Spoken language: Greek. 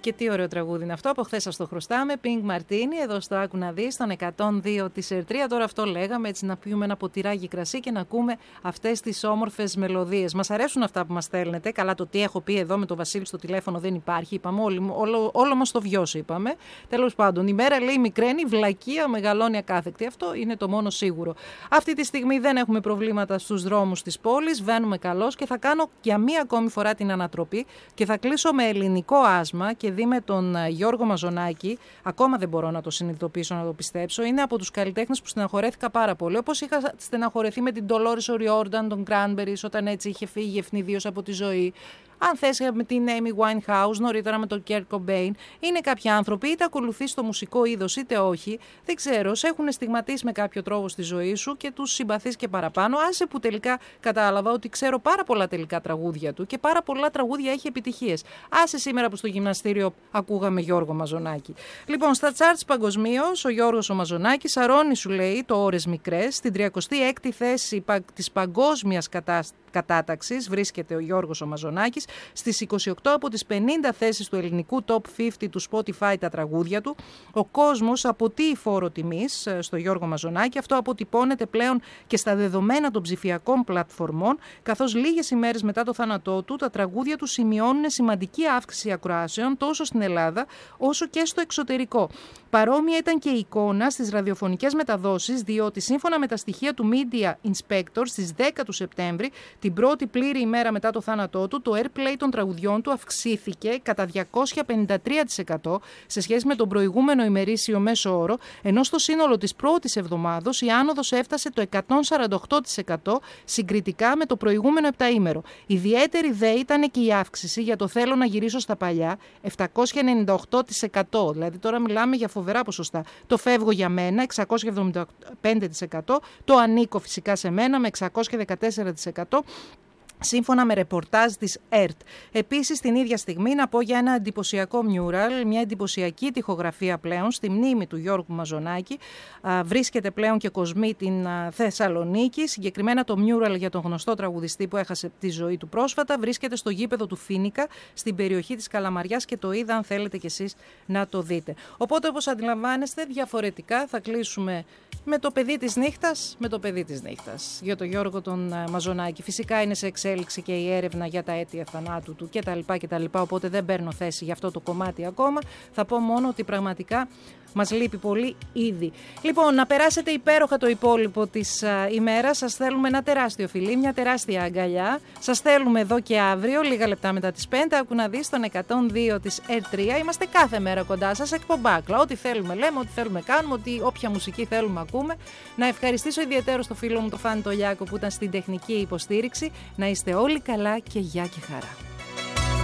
Και τι ωραίο τραγούδι είναι αυτό, από χθες σας το χρωστάμε. Pink Martini, εδώ στο Άκου να δεις, στον 102 της Ερτρία. Τώρα αυτό λέγαμε, έτσι να πιούμε ένα ποτηράκι κρασί και να ακούμε αυτές τις όμορφες μελωδίες. Μας αρέσουν αυτά που μας στέλνετε. Καλά, το τι έχω πει εδώ με τον Βασίλη στο τηλέφωνο δεν υπάρχει. Είπαμε όλο μας το βιώσει, είπαμε. Τέλος πάντων, η μέρα λέει μικραίνει, βλακεία μεγαλώνει ακάθεκτη. Αυτό είναι το μόνο σίγουρο. Αυτή τη στιγμή δεν έχουμε προβλήματα στους δρόμους της πόλης. Βαίνουμε καλώς και θα κάνω για μία ακόμη φορά την ανατροπή και θα κλείσω με ελληνικό άσμα και δει με τον Γιώργο Μαζονάκη. Ακόμα δεν μπορώ να το συνειδητοποιήσω, να το πιστέψω. Είναι από τους καλλιτέχνες που στεναχωρέθηκα πάρα πολύ. Όπως είχα στεναχωρεθεί με την Dolores O'Riordan, τον Cranberries, όταν έτσι είχε φύγει ευνηδίως από τη ζωή. Αν θες με την Amy Winehouse, νωρίτερα με τον Kurt Cobain, είναι κάποιοι άνθρωποι, είτε ακολουθείς το μουσικό είδος είτε όχι, δεν ξέρω, σε έχουν στιγματίσει με κάποιο τρόπο στη ζωή σου και τους συμπαθείς και παραπάνω. Άσε που τελικά κατάλαβα ότι ξέρω πάρα πολλά τελικά τραγούδια του και πάρα πολλά τραγούδια έχει επιτυχίες. Άσε σήμερα που στο γυμναστήριο ακούγαμε Γιώργο Μαζονάκη. Λοιπόν, στα charts παγκοσμίως, ο Γιώργος ο Μαζονάκης αρώνει, σου λέει, το Ώρες Μικρές, στην 36η θέση της παγκόσμιας κατάταξης βρίσκεται ο Γιώργος ο Μαζονάκης, στις 28 από τις 50 θέσεις του ελληνικού Top 50 του Spotify τα τραγούδια του. Ο κόσμος αποτείει φόρο τιμής στο Γιώργο Μαζονάκη. Αυτό αποτυπώνεται πλέον και στα δεδομένα των ψηφιακών πλατφορμών, καθώς λίγες ημέρες μετά το θάνατό του τα τραγούδια του σημειώνουν σημαντική αύξηση ακροάσεων τόσο στην Ελλάδα όσο και στο εξωτερικό. Παρόμοια ήταν και η εικόνα στις ραδιοφωνικές μεταδόσεις, διότι σύμφωνα με τα στοιχεία του Media Inspector στις 10 του Σεπτέμβρη, την πρώτη πλήρη ημέρα μετά το θάνατό του, το airplay των τραγουδιών του αυξήθηκε κατά 253% σε σχέση με τον προηγούμενο ημερήσιο μέσο όρο, ενώ στο σύνολο της πρώτης εβδομάδος η άνοδος έφτασε το 148% συγκριτικά με το προηγούμενο επταήμερο. Ιδιαίτερη δε ήταν και η αύξηση για το θέλω να γυρίσω στα παλιά, 798%. Δηλαδή τώρα μιλάμε για φοβερά ποσοστά. Το φεύγω για μένα, 675%. Το ανήκω φυσικά σε μένα με 614%. Σύμφωνα με ρεπορτάζ της ΕΡΤ. Επίσης, την ίδια στιγμή να πω για ένα εντυπωσιακό μιούραλ, μια εντυπωσιακή τοιχογραφία πλέον στη μνήμη του Γιώργου Μαζονάκη. Βρίσκεται πλέον και κοσμεί την Θεσσαλονίκη. Συγκεκριμένα το μιούραλ για τον γνωστό τραγουδιστή που έχασε τη ζωή του πρόσφατα βρίσκεται στο γήπεδο του Φοίνικα, στην περιοχή της Καλαμαριάς και το είδα αν θέλετε κι εσείς να το δείτε. Οπότε, όπως αντιλαμβάνεστε, διαφορετικά θα κλείσουμε με το παιδί της νύχτας, για τον Γιώργο τον Μαζονάκη. Φυσικά είναι σε εξέλιξη και η έρευνα για τα αίτια θανάτου του κτλ. Οπότε δεν παίρνω θέση για αυτό το κομμάτι ακόμα. Θα πω μόνο ότι πραγματικά μας λείπει πολύ ήδη. Λοιπόν, να περάσετε υπέροχα το υπόλοιπο της ημέρας. Σας θέλουμε ένα τεράστιο φιλί, μια τεράστια αγκαλιά. Σας θέλουμε εδώ και αύριο, λίγα λεπτά μετά τις 5. Άκου να δεις τον 102 της R3. Είμαστε κάθε μέρα κοντά σας, εκπομπάκλα. Ό,τι θέλουμε λέμε, ό,τι θέλουμε κάνουμε, όποια μουσική θέλουμε ακούμε. Να ευχαριστήσω ιδιαίτερα στο φίλο μου τον Φάνη Τολιάκο που ήταν στην τεχνική υποστήριξη. Να είστε όλοι καλά και γεια και χαρά.